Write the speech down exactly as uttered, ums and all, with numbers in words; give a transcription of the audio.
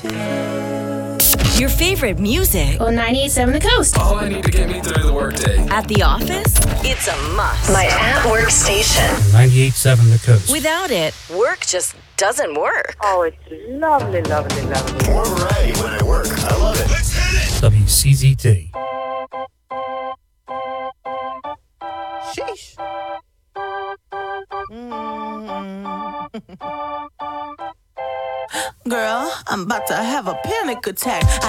Your favorite music. On ninety-eight point seven The Coast. All I need to get me through the workday. At the office, it's a must. My at-work station. ninety-eight point seven The Coast. Without it, work just doesn't work. Oh, it's lovely, lovely, lovely. More variety when I work. I love it. Let's hit it. W C Z T. Sheesh. Mm. Girl, I'm about to have a panic attack. I